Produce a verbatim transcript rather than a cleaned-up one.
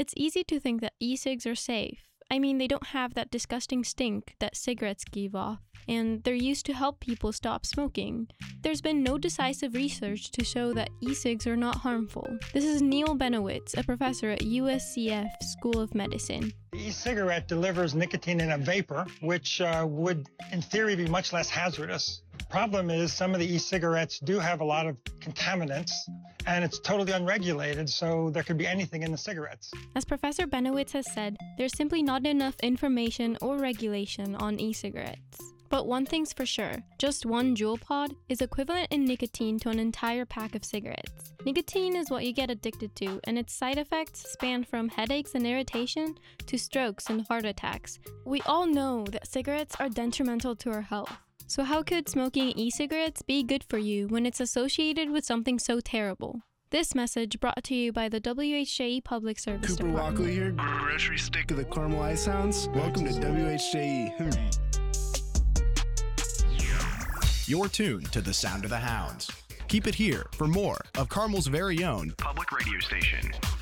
It's easy to think that e-cigs are safe. I mean, they don't have that disgusting stink that cigarettes give off, and they're used to help people stop smoking. There's been no decisive research to show that e-cigs are not harmful. This is Neil Benowitz, a professor at U S C F School of Medicine. The e-cigarette delivers nicotine in a vapor, which uh, would, in theory, be much less hazardous. Problem is, some of the e-cigarettes do have a lot of contaminants, and it's totally unregulated, so there could be anything in the cigarettes. As Professor Benowitz has said, there's simply not enough information or regulation on e-cigarettes. But one thing's for sure, just one Juul pod is equivalent in nicotine to an entire pack of cigarettes. Nicotine is what you get addicted to, and its side effects span from headaches and irritation to strokes and heart attacks. We all know that cigarettes are detrimental to our health. So how could smoking e-cigarettes be good for you when it's associated with something so terrible? This message brought to you by the W H J E Public Service Cooper Department. Walkley here, grocery stick of the caramelized sounds. Welcome to W H J E. Hmm. You're tuned to the Sound of the Hounds. Keep it here for more of Carmel's very own public radio station.